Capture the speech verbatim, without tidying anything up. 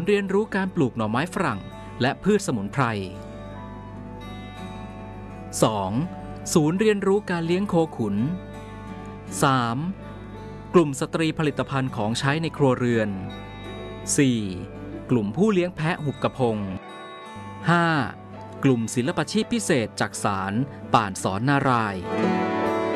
เรียนรู้การปลูกหน่อไม้ฝรั่งและพืชสมุนไพร สอง. ศูนย์เรียนรู้การเลี้ยงโคขุน สาม. กลุ่มสตรีผลิตภัณฑ์ของใช้ในครัวเรือน สี่. กลุ่มผู้เลี้ยงแพะหุบกระพง ห้า. กลุ่มศิลปาชีพพิเศษจักสานป่านสอนนารายณ์